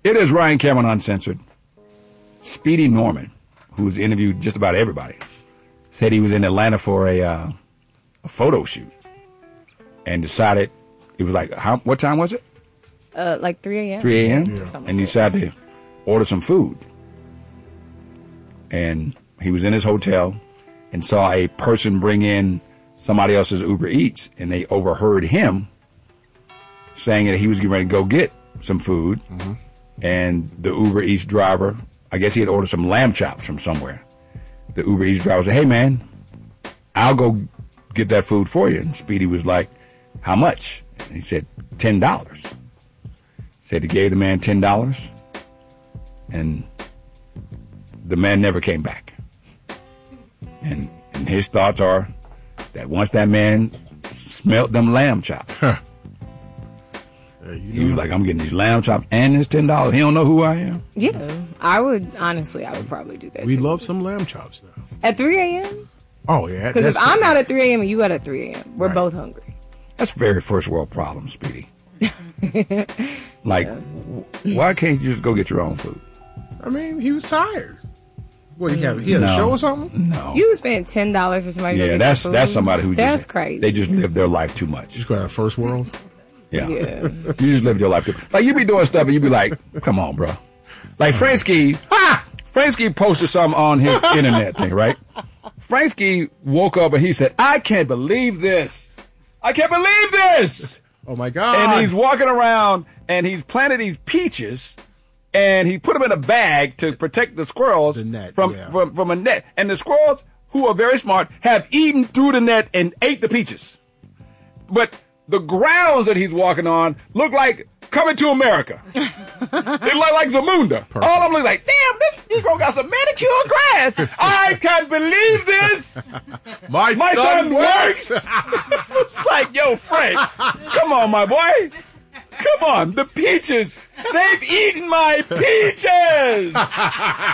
It is Ryan Cameron Uncensored. Speedy Norman, who's interviewed just about everybody, said he was in Atlanta for a photo shoot and decided, it was like, what time was it? Like 3 a.m. 3 a.m.? Yeah. And he decided to order some food. And he was in his hotel and saw a person bring in somebody else's Uber Eats, and they overheard him saying that he was getting ready to go get some food. Mm-hmm. And the Uber Eats driver, I guess he had ordered some lamb chops from somewhere. The Uber Eats driver said, hey, man, I'll go get that food for you. And Speedy was like, how much? And he said, $10. Said he gave the man $10, and the man never came back. And his thoughts are that once that man smelt them lamb chops, he was like, I'm getting these lamb chops and this $10. He don't know who I am. Yeah, I would probably do that. We love some lamb chops now. At 3 a.m.? Oh, yeah. Because if I'm out at 3 a.m. and you out at 3 a.m., we're both hungry. That's very first world problem, Speedy. Like, why can't you just go get your own food? I mean, he was tired. What, he had a show or something? No. You spent $10 for somebody to go get food? That's somebody who that's crazy. They just live their life too much. Just go to first world? Yeah. You just live your life too much. Like, you be doing stuff and you be like, come on, bro. Like, Fransky posted something on his internet thing, right? Fransky woke up and he said, I can't believe this. I can't believe this. Oh, my God. And he's walking around and he's planted these peaches and he put them in a bag to protect the squirrels from a net. And the squirrels, who are very smart, have eaten through the net and ate the peaches. But the grounds that he's walking on look like Coming to America. They look like Zamunda. Perfect. All of them look like, damn, this Negro got some manicured grass. I can't believe this. My son works. It's like, yo, Frank, come on, my boy. Come on, the peaches. They've eaten my peaches.